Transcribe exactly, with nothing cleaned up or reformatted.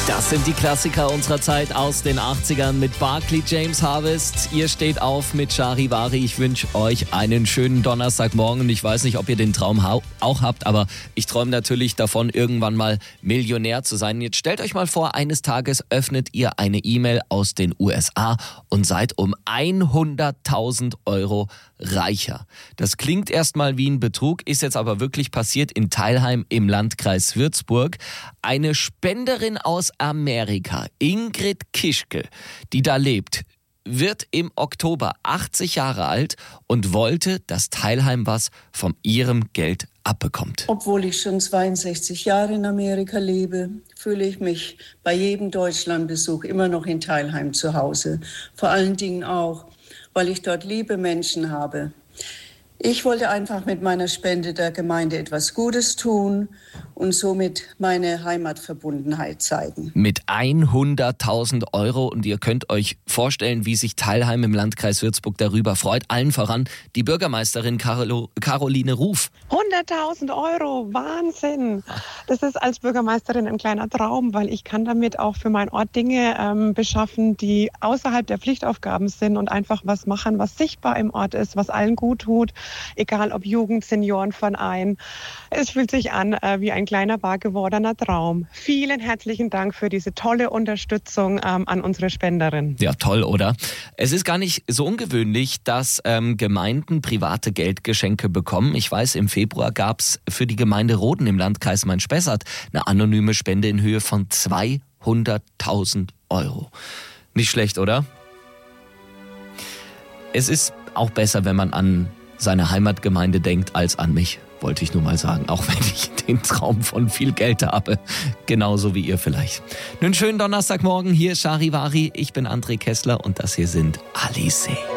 Das sind die Klassiker unserer Zeit aus den achtzigern mit Barclay James Harvest. Ihr steht auf mit Charivari. Ich wünsche euch einen schönen Donnerstagmorgen. Und ich weiß nicht, ob ihr den Traum auch habt, aber ich träume natürlich davon, irgendwann mal Millionär zu sein. Jetzt stellt euch mal vor, eines Tages öffnet ihr eine E-Mail aus den U S A und seid um hunderttausend Euro reicher. Das klingt erstmal wie ein Betrug, ist jetzt aber wirklich passiert in Theilheim im Landkreis Würzburg. Eine Spenderin aus Amerika, Ingrid Kischke, die da lebt, wird im Oktober achtzig Jahre alt und wollte, dass Theilheim was von ihrem Geld abbekommt. Obwohl ich schon zweiundsechzig Jahre in Amerika lebe, fühle ich mich bei jedem Deutschlandbesuch immer noch in Theilheim zu Hause. Vor allen Dingen auch, weil ich dort liebe Menschen habe. Ich wollte einfach mit meiner Spende der Gemeinde etwas Gutes tun und somit meine Heimatverbundenheit zeigen. Mit hunderttausend Euro, und ihr könnt euch vorstellen, wie sich Theilheim im Landkreis Würzburg darüber freut. Allen voran die Bürgermeisterin Carolo, Caroline Ruf. hunderttausend Euro, Wahnsinn! Das ist als Bürgermeisterin ein kleiner Traum, weil ich kann damit auch für meinen Ort Dinge ähm, beschaffen, die außerhalb der Pflichtaufgaben sind und einfach was machen, was sichtbar im Ort ist, was allen gut tut. Egal ob Jugend, Seniorenverein. Es fühlt sich an äh, wie ein kleiner, wahr gewordener Traum. Vielen herzlichen Dank für diese tolle Unterstützung ähm, an unsere Spenderin. Ja, toll, oder? Es ist gar nicht so ungewöhnlich, dass ähm, Gemeinden private Geldgeschenke bekommen. Ich weiß, im Februar gab es für die Gemeinde Roden im Landkreis Main-Spessart eine anonyme Spende in Höhe von zweihunderttausend Euro. Nicht schlecht, oder? Es ist auch besser, wenn man an seine Heimatgemeinde denkt, als an mich, wollte ich nur mal sagen. Auch wenn ich den Traum von viel Geld habe. Genauso wie ihr vielleicht. Einen schönen Donnerstagmorgen. Hier ist Charivari. Ich bin André Kessler und das hier sind Alice.